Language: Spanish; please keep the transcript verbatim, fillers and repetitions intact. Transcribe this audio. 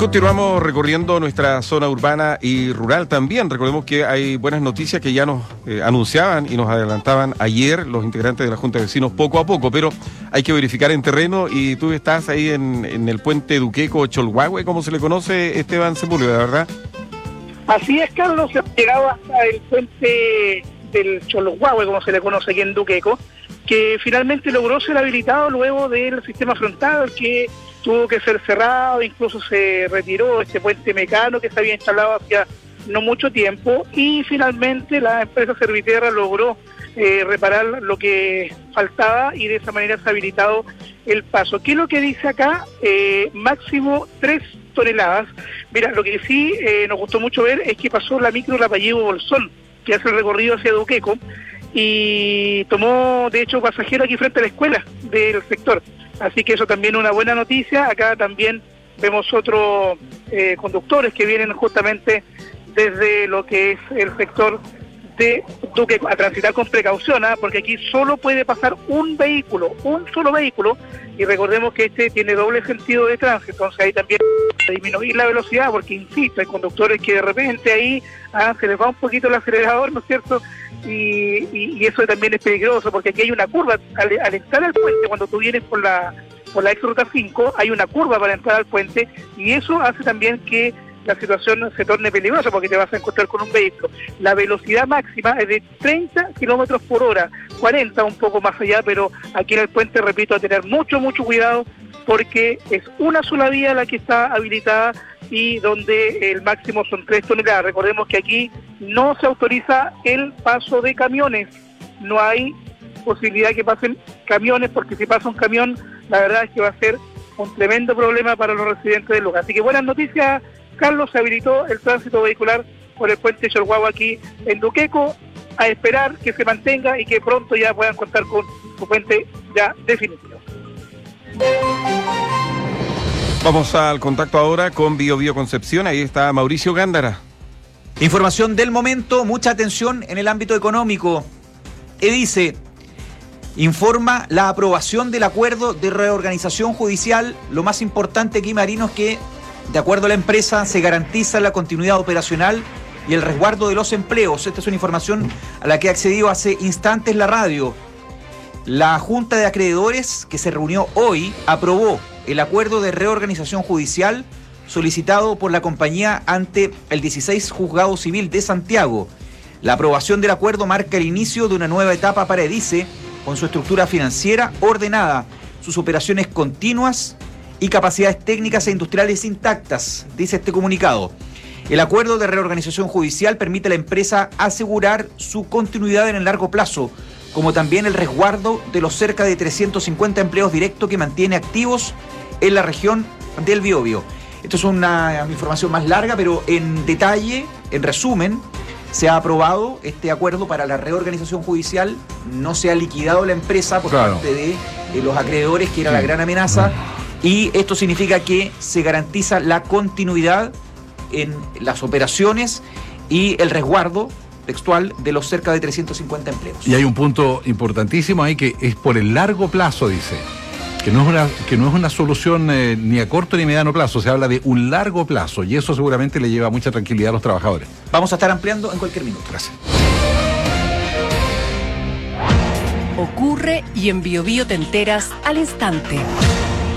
Continuamos recorriendo nuestra zona urbana y rural también. Recordemos que hay buenas noticias que ya nos eh, anunciaban y nos adelantaban ayer los integrantes de la Junta de Vecinos poco a poco, pero hay que verificar en terreno y tú estás ahí en, en el puente Duqueco, Cholhuahue, como se le conoce, Esteban Sepúlveda, ¿verdad? Así es, Carlos, se ha llegado hasta el puente del Cholhuahue, como se le conoce aquí en Duqueco, que finalmente logró ser habilitado luego del sistema frontal que tuvo que ser cerrado, incluso se retiró este puente mecano que se había instalado hacía no mucho tiempo y finalmente la empresa Serviterra logró eh, reparar lo que faltaba y de esa manera se ha habilitado el paso. ¿Qué es lo que dice acá? Eh, máximo tres toneladas. Mira, lo que sí eh, nos gustó mucho ver es que pasó la micro Lapallevo Bolsón, que hace el recorrido hacia Duqueco, y tomó de hecho pasajero aquí frente a la escuela del sector. Así que eso también es una buena noticia. Acá también vemos otros eh, conductores que vienen justamente desde lo que es el sector de Duqueco a transitar con precaución, ¿eh? Porque aquí solo puede pasar un vehículo, un solo vehículo, y recordemos que este tiene doble sentido de tránsito, entonces ahí también disminuir la velocidad, porque insisto, hay conductores que de repente ahí ah, se les va un poquito el acelerador, ¿no es cierto? Y, y, y eso también es peligroso, porque aquí hay una curva, al, al entrar al puente, cuando tú vienes por la por la ex ruta cinco, hay una curva para entrar al puente, y eso hace también que la situación se torne peligrosa, porque te vas a encontrar con un vehículo. La velocidad máxima es de treinta kilómetros por hora, cuarenta un poco más allá, pero aquí en el puente, repito, a tener mucho, mucho cuidado, porque es una sola vía la que está habilitada y donde el máximo son tres toneladas. Recordemos que aquí no se autoriza el paso de camiones, no hay posibilidad que pasen camiones, porque si pasa un camión, la verdad es que va a ser un tremendo problema para los residentes del lugar. Así que buenas noticias, Carlos, se habilitó el tránsito vehicular por el puente Cholhuahue aquí en Duqueco, a esperar que se mantenga y que pronto ya puedan contar con su puente ya definitivo. Vamos al contacto ahora con Bio Bio Concepción. Ahí está Mauricio Gándara. Información del momento, mucha atención en el ámbito económico. EDICE informa la aprobación del acuerdo de reorganización judicial. Lo más importante aquí, Marino, es que, de acuerdo a la empresa, se garantiza la continuidad operacional y el resguardo de los empleos. Esta es una información a la que ha accedido hace instantes la radio. La Junta de Acreedores, que se reunió hoy, aprobó el acuerdo de reorganización judicial solicitado por la compañía ante el dieciséis Juzgado Civil de Santiago. La aprobación del acuerdo marca el inicio de una nueva etapa para EDICE, con su estructura financiera ordenada, sus operaciones continuas y capacidades técnicas e industriales intactas, dice este comunicado. El acuerdo de reorganización judicial permite a la empresa asegurar su continuidad en el largo plazo, como también el resguardo de los cerca de trescientos cincuenta empleos directos que mantiene activos en la región del Biobío. Esto es una información más larga, pero en detalle, en resumen, se ha aprobado este acuerdo para la reorganización judicial. No se ha liquidado la empresa por claro. parte de, de los acreedores, que era sí. la gran amenaza, y esto significa que se garantiza la continuidad en las operaciones y el resguardo textual de los cerca de trescientos cincuenta empleos. Y hay un punto importantísimo ahí, que es por el largo plazo, dice, que no es una, que no es una solución eh, ni a corto ni mediano plazo, se habla de un largo plazo, y eso seguramente le lleva mucha tranquilidad a los trabajadores. Vamos a estar ampliando en cualquier minuto. Gracias. Ocurre y en Bio Bio te enteras al instante.